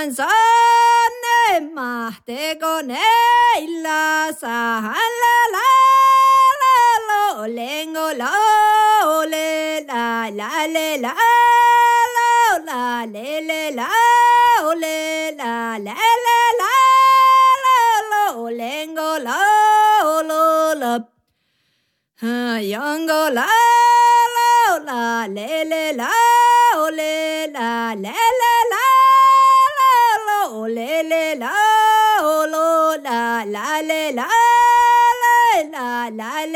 canzone ma te con la sa la la la lo lengo lo le la le la lo la le la o le la la lo lengo lo la Yongo la la le la o le la la o le la o lo la le la la